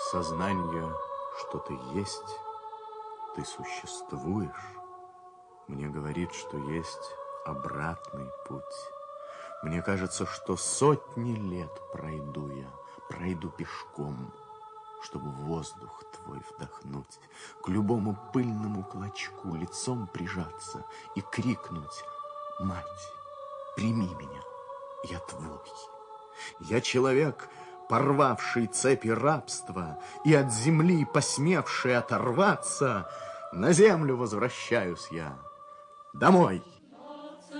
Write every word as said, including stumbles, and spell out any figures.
Сознание, что ты есть, ты существуешь, мне говорит, что есть обратный путь. Мне кажется, что сотни лет пройду я, пройду пешком, чтобы воздух твой вдохнуть, к любому пыльному клочку лицом прижаться и крикнуть: «Мать, прими меня, я твой». Я человек, порвавший цепи рабства и от земли посмевший оторваться, на землю возвращаюсь я, домой.